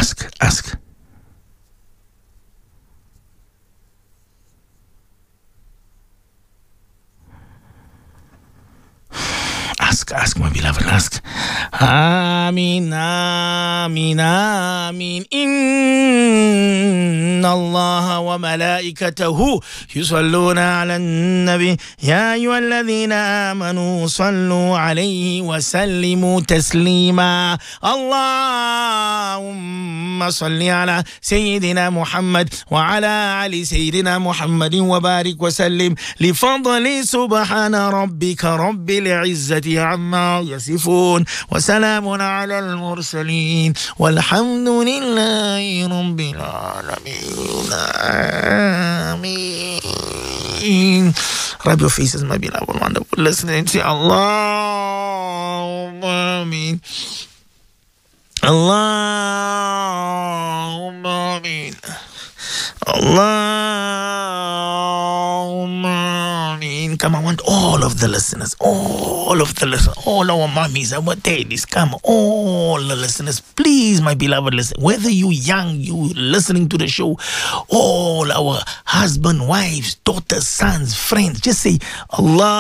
Ask. Ask, my beloved, ask. Amin, amin, amin. Inna Allah wa malaikatahu yusalluna ala nabi. Ya ayyuhalladhina amanu sallu alayhi wa sallimu taslima. Allahumma salli ala Sayyidina Muhammad wa ala ali Sayyidina Muhammadin wa barik wa sallim. Lifadli subhana rabbika rabbil izzati عما يصفون وسلام على المرسلين والحمد لله رب العالمين آمين. Rub your faces, my beloved, wonderful listening. Say Allahumma amin. Allahumma amin. Allahumma amin. Come, I want all of the listeners, all our mummies, our daddies, come, all the listeners, please, my beloved listeners, whether you young, you listening to the show, all our husband, wives, daughters, sons, friends, just say Allah.